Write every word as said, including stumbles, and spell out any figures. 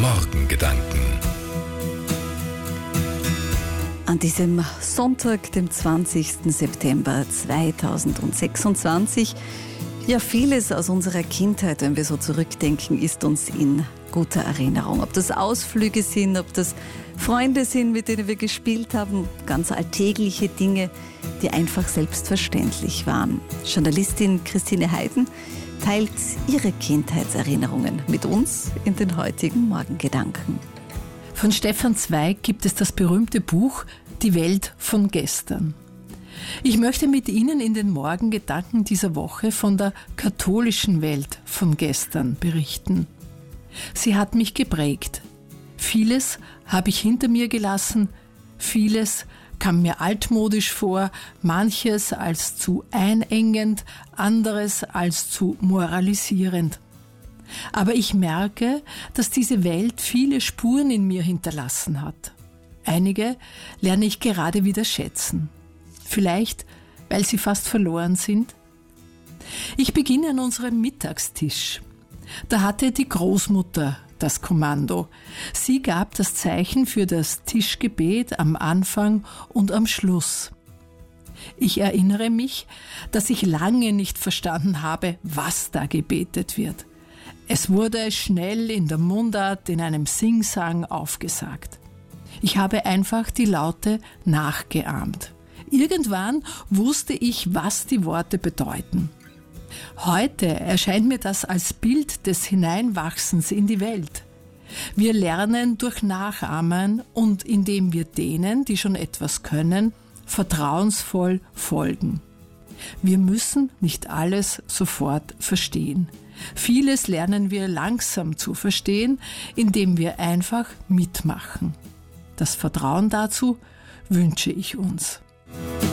Morgengedanken. An diesem Sonntag, dem zwanzigsten September zweitausendsechsundzwanzig, ja, vieles aus unserer Kindheit, wenn wir so zurückdenken, ist uns in guter Erinnerung. Ob das Ausflüge sind, ob das Freunde sind, mit denen wir gespielt haben, ganz alltägliche Dinge, die einfach selbstverständlich waren. Journalistin Christine Heiden teilt ihre Kindheitserinnerungen mit uns in den heutigen Morgengedanken. Von Stefan Zweig gibt es das berühmte Buch Die Welt von gestern. Ich möchte mit Ihnen in den Morgengedanken dieser Woche von der katholischen Welt von gestern berichten. Sie hat mich geprägt. Vieles habe ich hinter mir gelassen, vieles kam mir altmodisch vor, manches als zu einengend, anderes als zu moralisierend. Aber ich merke, dass diese Welt viele Spuren in mir hinterlassen hat. Einige lerne ich gerade wieder schätzen. Vielleicht, weil sie fast verloren sind. Ich beginne an unserem Mittagstisch. Da hatte die Großmutter das Kommando. Sie gab das Zeichen für das Tischgebet am Anfang und am Schluss. Ich erinnere mich, dass ich lange nicht verstanden habe, was da gebetet wird. Es wurde schnell in der Mundart in einem Singsang aufgesagt. Ich habe einfach die Laute nachgeahmt. Irgendwann wusste ich, was die Worte bedeuten. Heute erscheint mir das als Bild des Hineinwachsens in die Welt. Wir lernen durch Nachahmen und indem wir denen, die schon etwas können, vertrauensvoll folgen. Wir müssen nicht alles sofort verstehen. Vieles lernen wir langsam zu verstehen, indem wir einfach mitmachen. Das Vertrauen dazu wünsche ich uns.